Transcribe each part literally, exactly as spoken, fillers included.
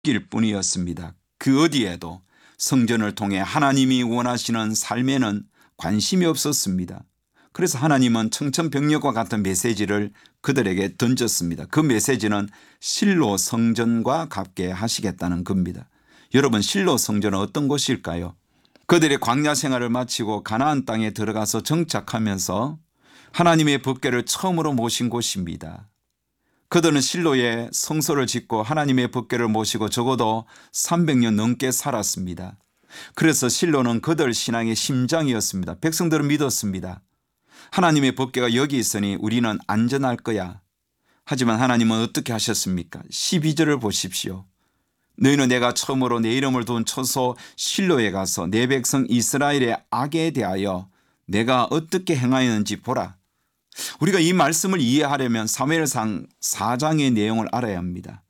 길 뿐이었습니다. 그 어디에도 성전을 통해 하나님이 원하시는 삶에는 관심이 없었습니다. 그래서 하나님은 청천벽력과 같은 메시지를 그들에게 던졌습니다. 그 메시지는 실로 성전과 같게 하시겠다는 겁니다. 여러분, 실로 성전은 어떤 곳일까요? 그들의 광야 생활을 마치고 가나안 땅에 들어가서 정착하면서 하나님의 법궤를 처음으로 모신 곳입니다. 그들은 실로에 성소를 짓고 하나님의 법궤를 모시고 적어도 삼백 년 넘게 살았습니다. 그래서 실로는 그들 신앙의 심장이었습니다. 백성들은 믿었습니다. 하나님의 법궤가 여기 있으니 우리는 안전할 거야. 하지만 하나님은 어떻게 하셨습니까? 십이 절을 보십시오. 너희는 내가 처음으로 내 이름을 둔 처소 실로에 가서 내 백성 이스라엘의 악에 대하여 내가 어떻게 행하였는지 보라. 우리가 이 말씀을 이해하려면 사무엘상 사 장의 내용을 알아야 합니다.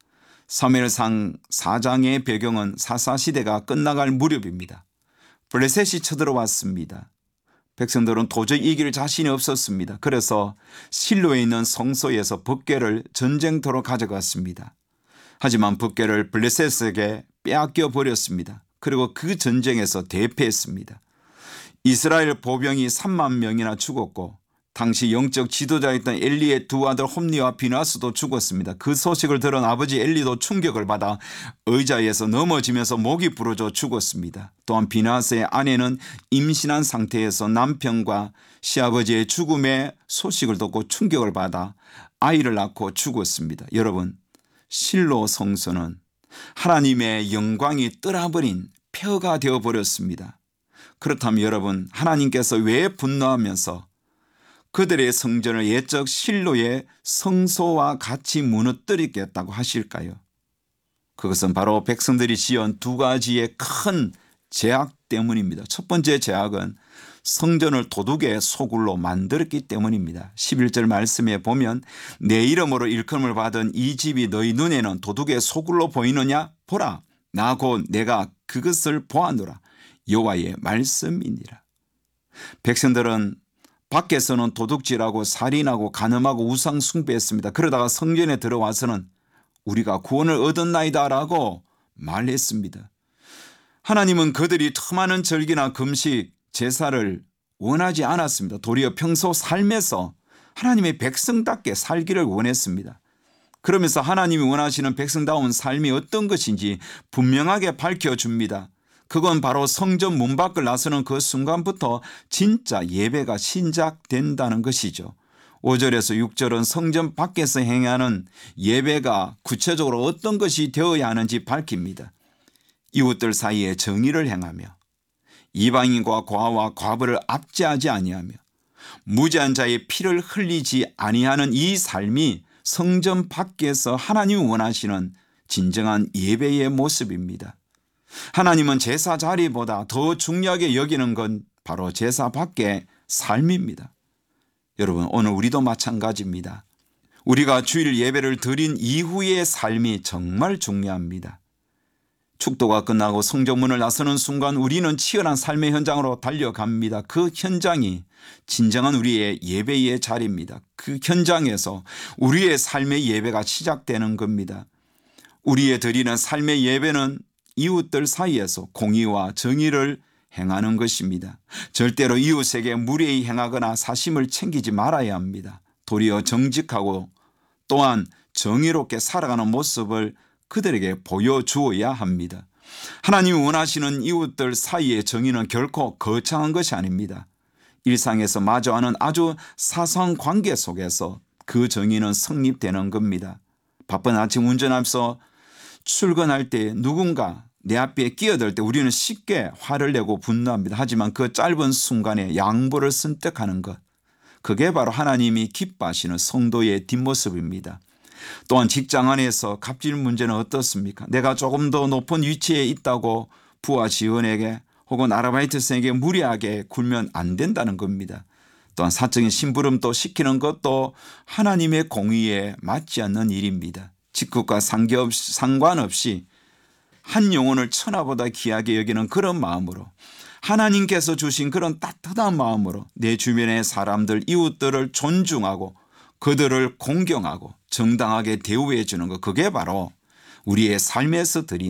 사무엘상 사 장의 배경은 사사시대가 끝나갈 무렵입니다. 블레셋이 쳐들어왔습니다. 백성들은 도저히 이길 자신이 없었습니다. 그래서 실로에 있는 성소에서 법궤를 전쟁터로 가져갔습니다. 하지만 법궤를 블레셋에게 빼앗겨 버렸습니다. 그리고 그 전쟁에서 대패했습니다. 이스라엘 보병이 삼만 명이나 죽었고 당시 영적 지도자였던 엘리의 두 아들 홈리와 비나스도 죽었습니다. 그 소식을 들은 아버지 엘리도 충격을 받아 의자에서 넘어지면서 목이 부러져 죽었습니다. 또한 비나스의 아내는 임신한 상태에서 남편과 시아버지의 죽음의 소식을 듣고 충격을 받아 아이를 낳고 죽었습니다. 여러분, 실로 성소는 하나님의 영광이 떠나버린 폐허가 되어버렸습니다. 그렇다면 여러분, 하나님께서 왜 분노하면서 그들의 성전을 옛적 실로의 성소와 같이 무너뜨리겠다고 하실까요? 그것은 바로 백성들이 지은 두 가지의 큰 죄악 때문입니다. 첫 번째 죄악은 성전을 도둑의 소굴로 만들었기 때문입니다. 십일 절 말씀에 보면 내 이름으로 일컬음을 받은 이 집이 너희 눈에는 도둑의 소굴로 보이느냐? 보라, 나 곧 내가 그것을 보아노라. 여호와의 말씀이니라. 백성들은 밖에서는 도둑질하고 살인하고 간음하고 우상 숭배했습니다. 그러다가 성전에 들어와서는 우리가 구원을 얻었나이다 라고 말했습니다. 하나님은 그들이 더 많은 절기나 금식, 제사를 원하지 않았습니다. 도리어 평소 삶에서 하나님의 백성답게 살기를 원했습니다. 그러면서 하나님이 원하시는 백성다운 삶이 어떤 것인지 분명하게 밝혀줍니다. 그건 바로 성전 문 밖을 나서는 그 순간부터 진짜 예배가 시작된다는 것이죠. 오 절에서 육 절은 성전 밖에서 행하는 예배가 구체적으로 어떤 것이 되어야 하는지 밝힙니다. 이웃들 사이에 정의를 행하며 이방인과 과와 과부를 압제하지 아니하며 무죄한 자의 피를 흘리지 아니하는 이 삶이 성전 밖에서 하나님이 원하시는 진정한 예배의 모습입니다. 하나님은 제사 자리보다 더 중요하게 여기는 건 바로 제사 밖의 삶입니다. 여러분, 오늘 우리도 마찬가지입니다. 우리가 주일 예배를 드린 이후의 삶이 정말 중요합니다. 축도가 끝나고 성전문을 나서는 순간 우리는 치열한 삶의 현장으로 달려갑니다. 그 현장이 진정한 우리의 예배의 자리입니다. 그 현장에서 우리의 삶의 예배가 시작되는 겁니다. 우리의 드리는 삶의 예배는 이웃들 사이에서 공의와 정의를 행하는 것입니다. 절대로 이웃에게 무례히 행하거나 사심을 챙기지 말아야 합니다. 도리어 정직하고 또한 정의롭게 살아가는 모습을 그들에게 보여주어야 합니다. 하나님이 원하시는 이웃들 사이의 정의는 결코 거창한 것이 아닙니다. 일상에서 마주하는 아주 사소한 관계 속에서 그 정의는 성립되는 겁니다. 바쁜 아침 운전하면서 출근할 때 누군가 내 앞에 끼어들 때 우리는 쉽게 화를 내고 분노합니다. 하지만 그 짧은 순간에 양보를 선택하는 것, 그게 바로 하나님이 기뻐하시는 성도의 뒷모습입니다. 또한 직장 안에서 갑질 문제는 어떻습니까? 내가 조금 더 높은 위치에 있다고 부하 지원에게 혹은 아르바이트생에게 무리하게 굴면 안 된다는 겁니다. 또한 사적인 심부름도 시키는 것도 하나님의 공의에 맞지 않는 일입니다. 직급과 상관없이 한 영혼을 천하보다 귀하게 여기는 그런 마음으로, 하나님께서 주신 그런 따뜻한 마음으로 내 주변의 사람들, 이웃들을 존중하고 그들을 공경하고 정당하게 대우해 주는 것, 그게 바로 우리의 삶에서 드린